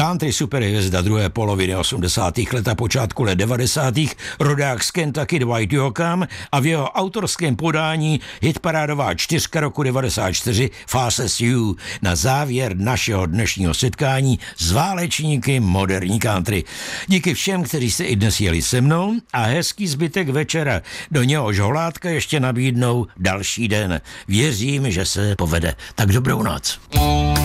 country superhvězda druhé poloviny 80. let a počátku let 90. rodák z Kentucky Dwight Yoakam a v jeho autorském podání hitparádová 4 roku 94 Fastest You na závěr našeho dnešního setkání s válečníky moderní country. Díky všem, kteří se i dnes jeli se mnou a hezký zbytek večera. Do něhož Holátka ještě nabídnou další den. Věřím, že se povede. Tak dobrou noc.